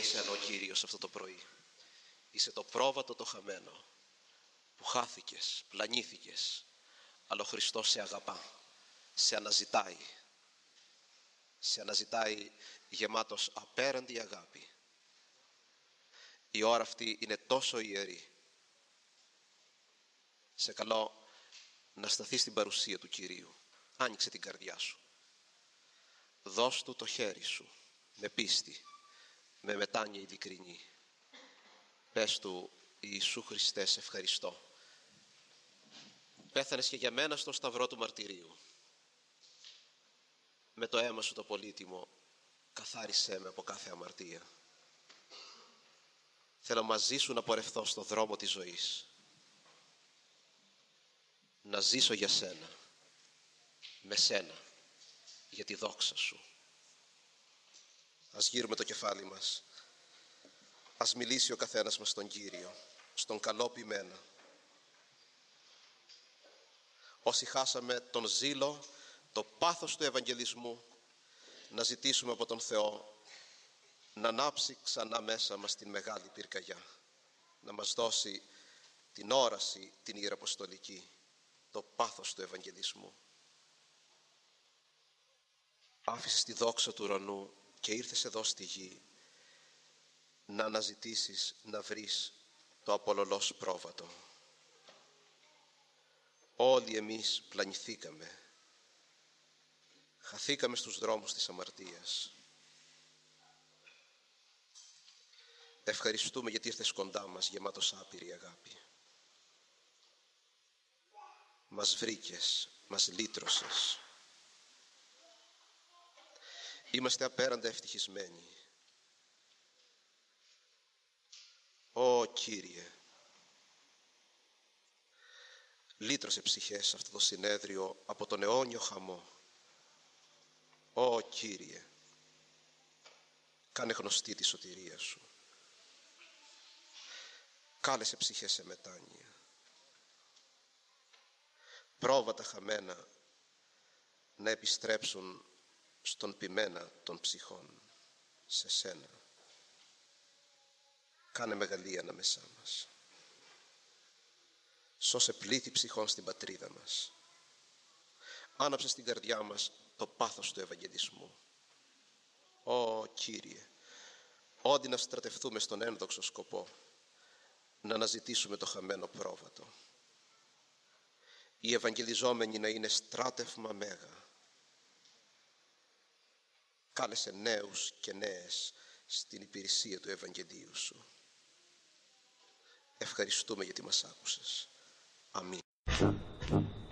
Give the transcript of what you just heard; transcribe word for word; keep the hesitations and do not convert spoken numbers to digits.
εσένα ο Κύριος αυτό το πρωί. Είσαι το πρόβατο το χαμένο, που χάθηκες, πλανήθηκες, αλλά ο Χριστός σε αγαπά, σε αναζητάει. Σε αναζητάει γεμάτος απέραντη αγάπη. Η ώρα αυτή είναι τόσο ιερή. Σε καλώ να σταθείς στην παρουσία του Κυρίου. Άνοιξε την καρδιά σου. Δώσ' του το χέρι σου, με πίστη, με μετάνοια ειλικρινή. Πες του, Ιησού Χριστέ, σε ευχαριστώ. Πέθανες και για μένα στο σταυρό του μαρτυρίου. Με το αίμα σου το πολύτιμο καθάρισέ με από κάθε αμαρτία. Θέλω μαζί σου να πορευθώ στο δρόμο της ζωής. Να ζήσω για σένα, με σένα, για τη δόξα σου. Ας γύρουμε το κεφάλι μας. Ας μιλήσει ο καθένας μας στον Κύριο, στον καλό ποιμένα. Όσοι χάσαμε τον ζήλο, το πάθος του Ευαγγελισμού, να ζητήσουμε από τον Θεό να ανάψει ξανά μέσα μας την μεγάλη πυρκαγιά, να μας δώσει την όραση, την ιεραποστολική, το πάθος του Ευαγγελισμού. Άφησες τη δόξα του ουρανού και ήρθες εδώ στη γη να αναζητήσεις, να βρεις το απολωλός πρόβατο. Όλοι εμείς πλανηθήκαμε, χαθήκαμε στους δρόμους της αμαρτίας. Ευχαριστούμε γιατί ήρθες κοντά μας γεμάτος άπειρη αγάπη. Μας βρήκες, μας λύτρωσες. Είμαστε απέραντα ευτυχισμένοι. Ω Κύριε, λύτρωσε ψυχές σε αυτό το συνέδριο από τον αιώνιο χαμό. Ω Κύριε, κάνε γνωστή τη σωτηρία σου. Κάλεσε ψυχές σε μετάνοια. Πρόβατα χαμένα να επιστρέψουν στον ποιμένα των ψυχών, σε σένα. Κάνε μεγαλεία ανάμεσά μας. Σώσε πλήθη ψυχών στην πατρίδα μας. Άναψε στην καρδιά μας το πάθος του Ευαγγελισμού. Ω Κύριε, όντι να στρατευτούμε στον ένδοξο σκοπό, να αναζητήσουμε το χαμένο πρόβατο. Οι Ευαγγελιζόμενοι να είναι στράτευμα μέγα. Κάλεσε νέους και νέες στην υπηρεσία του Ευαγγελίου σου. Ευχαριστούμε γιατί μας άκουσες. Αμήν.